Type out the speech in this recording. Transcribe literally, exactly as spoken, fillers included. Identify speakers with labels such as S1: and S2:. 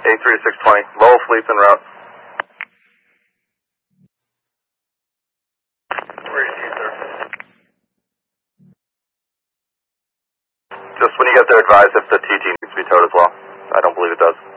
S1: A three six twenty, low fleet's en route. Where is he, sir? Just when you get there, advise if the T G needs to be towed as well. I don't believe it does.